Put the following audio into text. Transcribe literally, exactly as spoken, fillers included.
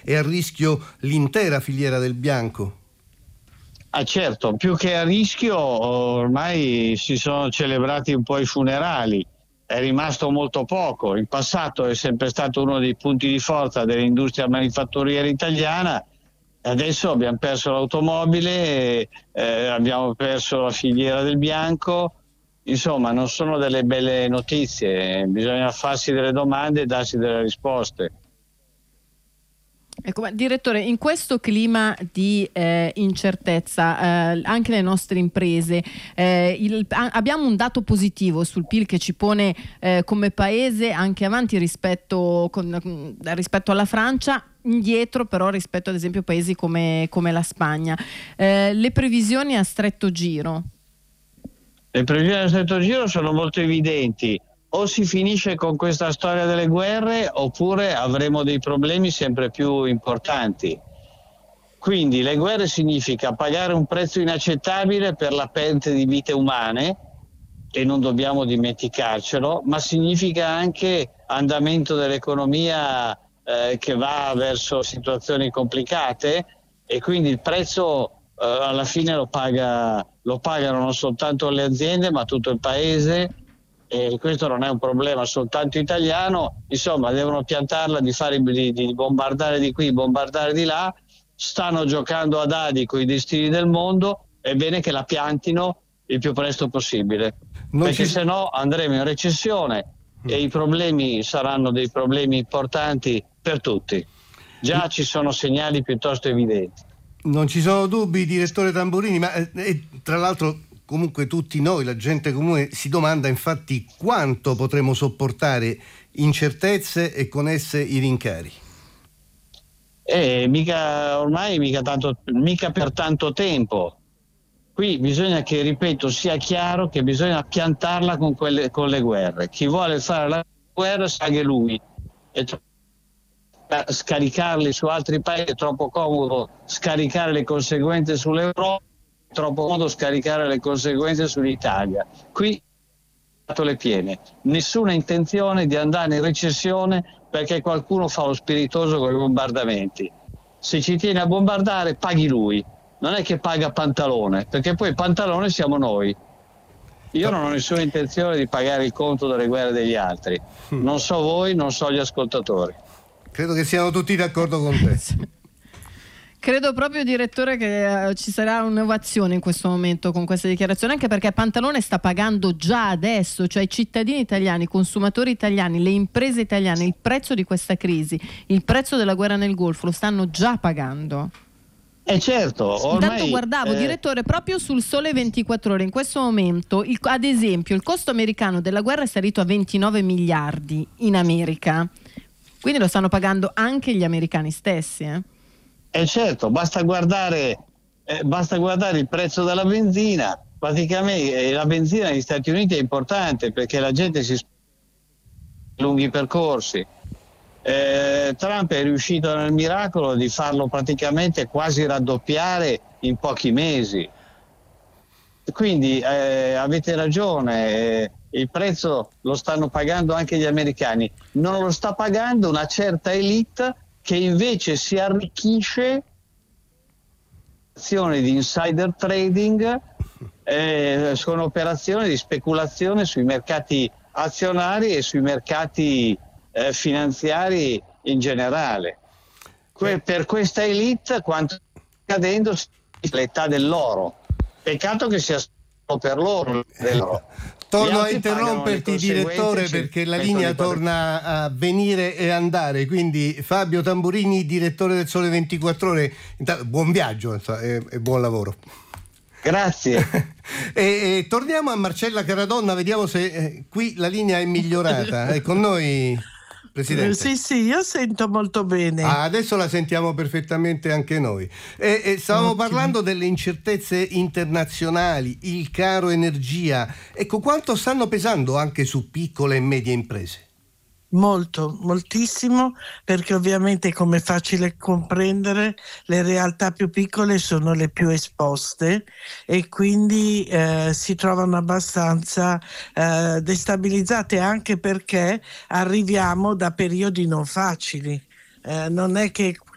è a rischio l'intera filiera del bianco? Ah certo, più che a rischio ormai si sono celebrati un po' i funerali, è rimasto molto poco. In passato è sempre stato uno dei punti di forza dell'industria manifatturiera italiana, adesso abbiamo perso l'automobile, eh, abbiamo perso la filiera del bianco, insomma non sono delle belle notizie, bisogna farsi delle domande e darsi delle risposte. Ecco, ma direttore, in questo clima di eh, incertezza eh, anche le nostre imprese, eh, il, a, abbiamo un dato positivo sul P I L che ci pone eh, come paese anche avanti rispetto, con, rispetto alla Francia, indietro però rispetto ad esempio a paesi come, come la Spagna. Eh, le previsioni a stretto giro? Le previsioni a stretto giro sono molto evidenti. O si finisce con questa storia delle guerre oppure avremo dei problemi sempre più importanti. Quindi le guerre significa pagare un prezzo inaccettabile per la perdita di vite umane, e non dobbiamo dimenticarcelo, ma significa anche andamento dell'economia eh, che va verso situazioni complicate, e quindi il prezzo eh, alla fine lo, paga, lo pagano non soltanto le aziende ma tutto il paese. E questo non è un problema soltanto italiano, insomma devono piantarla di, fare, di, di bombardare di qui, bombardare di là, stanno giocando a dadi con i destini del mondo, è bene che la piantino il più presto possibile, non perché ci... se no andremo in recessione mm. e i problemi saranno dei problemi importanti per tutti. Già mm. ci sono segnali piuttosto evidenti. Non ci sono dubbi, direttore Tamburini, ma eh, tra l'altro comunque tutti noi, la gente comune, si domanda infatti quanto potremo sopportare incertezze e con esse i rincari. Eh, mica ormai mica, tanto, mica per tanto tempo. Qui bisogna che, ripeto, sia chiaro che bisogna piantarla con, quelle, con le guerre. Chi vuole fare la guerra sa che lui è troppo, scaricarli su altri paesi, è troppo comodo scaricare le conseguenze sull'Europa, troppo modo scaricare le conseguenze sull'Italia. Qui le piene, nessuna intenzione di andare in recessione perché qualcuno fa lo spiritoso con i bombardamenti. Se ci tiene a bombardare paghi lui, non è che paga Pantalone, perché poi Pantalone siamo noi. Io non ho nessuna intenzione di pagare il conto delle guerre degli altri, non so voi, non so gli ascoltatori. Credo che siano tutti d'accordo con te. Credo proprio, direttore, che uh, ci sarà un'innovazione in questo momento con questa dichiarazione, anche perché Pantalone sta pagando già adesso, cioè i cittadini italiani, i consumatori italiani, le imprese italiane, il prezzo di questa crisi, il prezzo della guerra nel Golfo lo stanno già pagando. Eh certo, ormai, intanto guardavo, eh... direttore, proprio sul Sole ventiquattro Ore in questo momento, il, ad esempio, il costo americano della guerra è salito a ventinove miliardi in America, quindi lo stanno pagando anche gli americani stessi, eh? Eh certo, basta guardare, eh, basta guardare il prezzo della benzina. Praticamente eh, la benzina negli Stati Uniti è importante perché la gente si sposta lunghi percorsi. Eh, Trump è riuscito nel miracolo di farlo praticamente quasi raddoppiare in pochi mesi. Quindi eh, avete ragione, eh, il prezzo lo stanno pagando anche gli americani, non lo sta pagando una certa elite che invece si arricchisce azioni di insider trading, eh, sono operazioni di speculazione sui mercati azionari e sui mercati eh, finanziari in generale. Que- per questa elite quanto sta accadendo è l'età dell'oro. Peccato che sia solo per loro dell'oro. Torno a interromperti, direttore, perché la linea torna a venire e andare. Quindi Fabio Tamburini, direttore del Sole ventiquattro Ore, intanto, buon viaggio e, e buon lavoro. Grazie. e, e torniamo a Marcella Caradonna, vediamo se eh, qui la linea è migliorata. È con noi, Presidente? Sì, sì, io sento molto bene. Ah, adesso la sentiamo perfettamente anche noi. E, e stavamo Ottimo. parlando delle incertezze internazionali, il caro energia. Ecco, quanto stanno pesando anche su piccole e medie imprese? Molto, moltissimo, perché ovviamente, come è facile comprendere, le realtà più piccole sono le più esposte e quindi eh, si trovano abbastanza eh, destabilizzate, anche perché arriviamo da periodi non facili. Eh, non è che